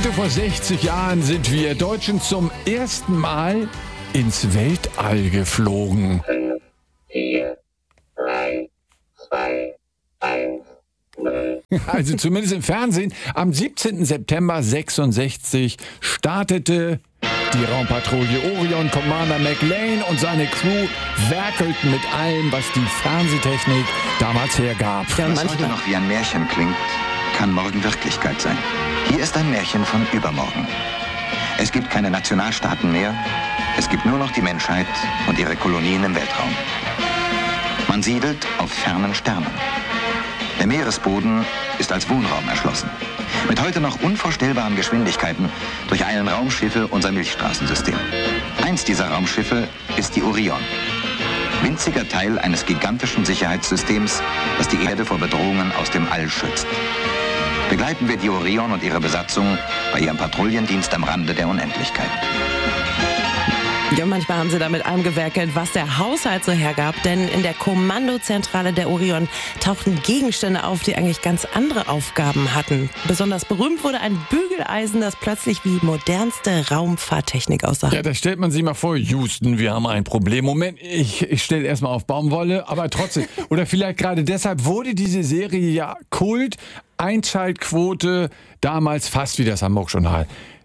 Heute vor 60 Jahren sind wir Deutschen zum ersten Mal ins Weltall geflogen. 5, 4, 3, 2, 1, 0. Also zumindest im Fernsehen. Am 17. September 66 startete die Raumpatrouille Orion. Commander McLean und seine Crew werkelten mit allem, was die Fernsehtechnik damals hergab. Was heute noch wie ein Märchen klingt, kann morgen Wirklichkeit sein. Hier ist ein Märchen von übermorgen. Es gibt keine Nationalstaaten mehr. Es gibt nur noch die Menschheit und ihre Kolonien im Weltraum. Man siedelt auf fernen Sternen. Der Meeresboden ist als Wohnraum erschlossen. Mit heute noch unvorstellbaren Geschwindigkeiten durcheilen Raumschiffe unser Milchstraßensystem. Eins dieser Raumschiffe ist die Orion. Winziger Teil eines gigantischen Sicherheitssystems, das die Erde vor Bedrohungen aus dem All schützt. Begleiten wir die Orion und ihre Besatzung bei ihrem Patrouillendienst am Rande der Unendlichkeit. Ja, manchmal haben sie da mit allem gewerkelt, was der Haushalt so hergab. Denn in der Kommandozentrale der Orion tauchten Gegenstände auf, die eigentlich ganz andere Aufgaben hatten. Besonders berühmt wurde ein Bügeleisen, das plötzlich wie modernste Raumfahrttechnik aussah. Ja, da stellt man sich mal vor, Houston, wir haben ein Problem. Moment, ich stelle erstmal auf Baumwolle, aber trotzdem. Oder vielleicht gerade deshalb wurde diese Serie ja Kult. Einschaltquote damals fast wie das Hamburg-Journal.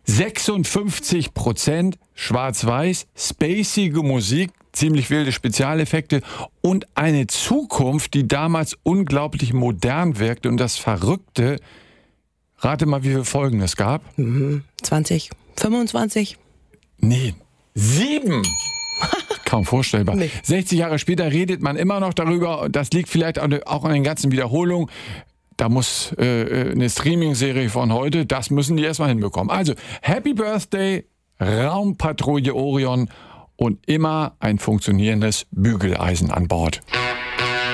56%, schwarz-weiß, spacige Musik, ziemlich wilde Spezialeffekte und eine Zukunft, die damals unglaublich modern wirkte. Und das Verrückte, rate mal, wie viele Folgen es gab? 20, 25? Nee, 7! Kaum vorstellbar. Nee. 60 Jahre später redet man immer noch darüber. Das liegt vielleicht auch an den ganzen Wiederholungen. Da muss eine Streaming-Serie von heute, das müssen die erstmal hinbekommen. Also, Happy Birthday, Raumpatrouille Orion und immer ein funktionierendes Bügeleisen an Bord.